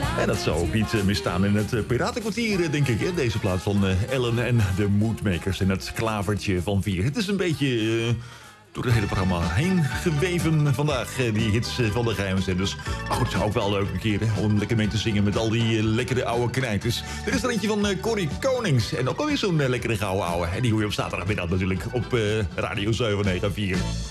En dat zou ook niet misstaan in het Piratenkwartier, denk ik. Hè? Deze plaats van Ellen en de Moodmakers en het klavertje van 4. Het is een beetje door het hele programma heen geweven vandaag, die hits van de geheime zenders. Maar goed, het zou ook wel leuk een keer hè, om lekker mee te zingen met al die lekkere oude knijters. Er is er eentje van Corrie Konings. En ook alweer zo'n lekkere gouden ouwe. En die hoor je op zaterdagmiddag natuurlijk op Radio 794.